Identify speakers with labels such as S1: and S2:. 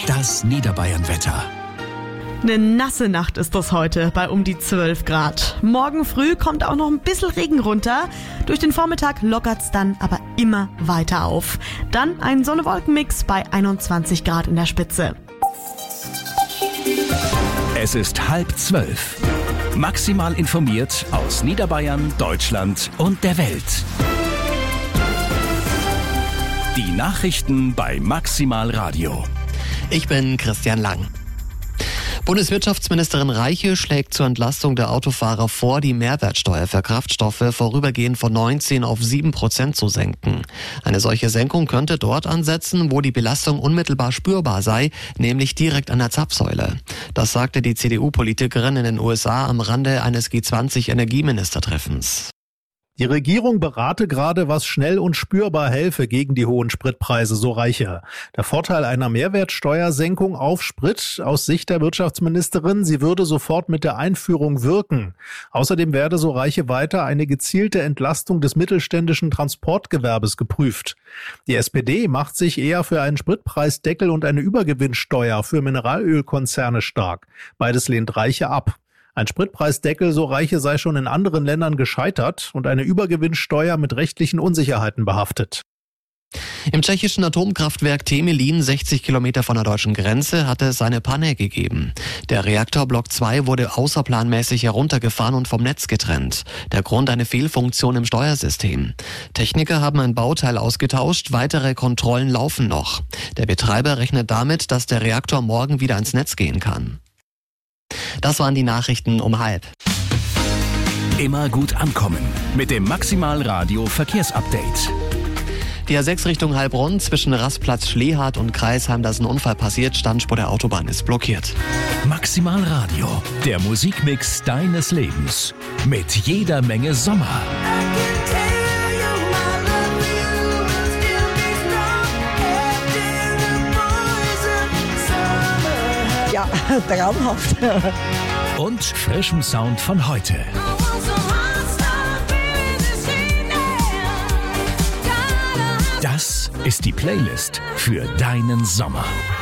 S1: Das Niederbayern-Wetter.
S2: Eine nasse Nacht ist das heute bei um die 12 Grad. Morgen früh kommt auch noch ein bisschen Regen runter. Durch den Vormittag lockert's dann aber immer weiter auf. Dann ein Sonne-Wolken-Mix bei 21 Grad in der Spitze.
S1: Es ist 11:30. Maximal informiert aus Niederbayern, Deutschland und der Welt. Die Nachrichten bei Maximal Radio.
S3: Ich bin Christian Lang. Bundeswirtschaftsministerin Reiche schlägt zur Entlastung der Autofahrer vor, die Mehrwertsteuer für Kraftstoffe vorübergehend von 19 auf 7% zu senken. Eine solche Senkung könnte dort ansetzen, wo die Belastung unmittelbar spürbar sei, nämlich direkt an der Zapfsäule. Das sagte die CDU-Politikerin in den USA am Rande eines G20-Energieministertreffens.
S4: Die Regierung berate gerade, was schnell und spürbar helfe gegen die hohen Spritpreise, so Reiche. Der Vorteil einer Mehrwertsteuersenkung auf Sprit aus Sicht der Wirtschaftsministerin, sie würde sofort mit der Einführung wirken. Außerdem werde, so Reiche weiter, eine gezielte Entlastung des mittelständischen Transportgewerbes geprüft. Die SPD macht sich eher für einen Spritpreisdeckel und eine Übergewinnsteuer für Mineralölkonzerne stark. Beides lehnt Reiche ab. Ein Spritpreisdeckel, so Reiche, sei schon in anderen Ländern gescheitert und eine Übergewinnsteuer mit rechtlichen Unsicherheiten behaftet.
S3: Im tschechischen Atomkraftwerk Temelin, 60 Kilometer von der deutschen Grenze, hatte es eine Panne gegeben. Der Reaktor Block 2 wurde außerplanmäßig heruntergefahren und vom Netz getrennt. Der Grund eine Fehlfunktion im Steuersystem. Techniker haben ein Bauteil ausgetauscht, weitere Kontrollen laufen noch. Der Betreiber rechnet damit, dass der Reaktor morgen wieder ans Netz gehen kann. Das waren die Nachrichten um 12:30.
S1: Immer gut ankommen mit dem Maximal Radio Verkehrsupdate.
S3: Die A6 Richtung Heilbronn zwischen Rastplatz Schlehart und Kreisheim, da ist ein Unfall passiert, Standspur der Autobahn ist blockiert.
S1: Maximal Radio, der Musikmix deines Lebens. Mit jeder Menge Sommer.
S5: Ja, traumhaft.
S1: Und frischem Sound von heute. Das ist die Playlist für deinen Sommer.